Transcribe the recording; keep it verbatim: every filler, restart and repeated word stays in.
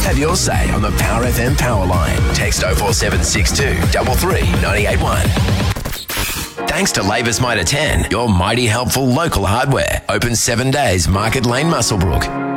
Have your say on the Power F M Power Line. Text oh four seven six two three three nine eight one. Thanks to Labour's Mitre ten, your mighty helpful local hardware. Open seven days, Market Lane, Muswellbrook.